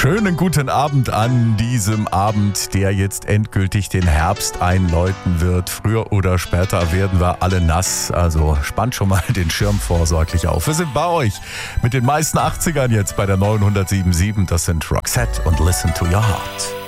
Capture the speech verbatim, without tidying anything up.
Schönen guten Abend an diesem Abend, der jetzt endgültig den Herbst einläuten wird. Früher oder später werden wir alle nass, also spannt schon mal den Schirm vorsorglich auf. Wir sind bei euch mit den meisten achtzigern jetzt bei der neunhundertsieben Komma sieben. Das sind Roxette und Listen to Your Heart.